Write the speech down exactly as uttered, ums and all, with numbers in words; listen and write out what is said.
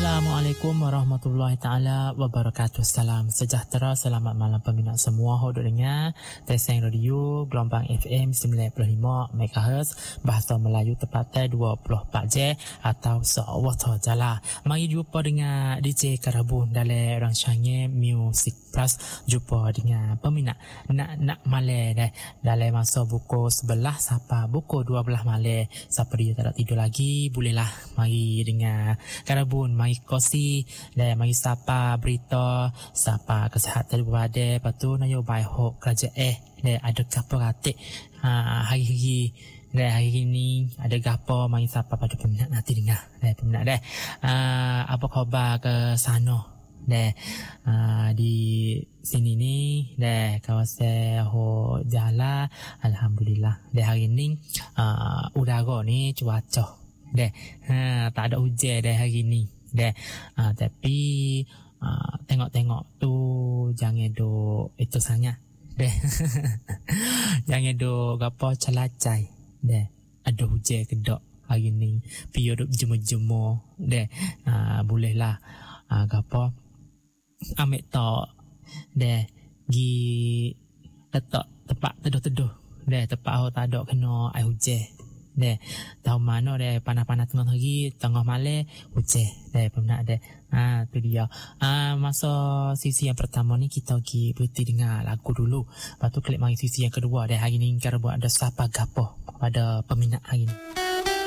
Assalamualaikum warahmatullahi taala wabarakatuh. Salam sejahtera, selamat malam peminat semua. Hodok dengar Teseng Radio gelombang F M sembilan puluh lima megahertz bahasa Melayu tepatnya dua puluh empat jam atau sewaktu jala. Mari jumpa dengan D J Karabun dalam rancangan Music Plus. Jumpa dengan peminat nak nak malam dah dalam masa pukul sebelas sampai pukul dua belas malam. Siapa dia tak nak tidur lagi, bolehlah mari dengan Karabun, mari kosi dan mari sapa berita, sapa kesihatan berbadan, lepas tu nayo baik hok kerja eh dan ada gapo ratik ha, hari-hari dan hari ini ada gapo mari sapa pada peminat nanti dengar dan peminat dah uh, apa khabar ke sana deh uh, di sini ni deh kawasan ho jala alhamdulillah deh hari ni uh, udara ni cuaca deh ha, tak ada hujan deh hari ni deh uh, tapi uh, tengok-tengok tu jangan do itu sangat deh jangan do gapo celacai deh ada hujan kedok hari ni piyo duk jemur-jemur deh uh, bolehlah uh, gapo ambil tok deh gi letak tempat teduh-teduh deh tempat awak tak ada kena air hujan deh tahu mana deh panas-panas tengah hari tengah malam hujan deh pernah deh ah tu dia ah masa sisi yang pertama ni kita pergi berhenti dengar lagu dulu, lepas tu klik mari sisi yang kedua deh hari ni kita buat ada sapa gapo pada peminat hari ni.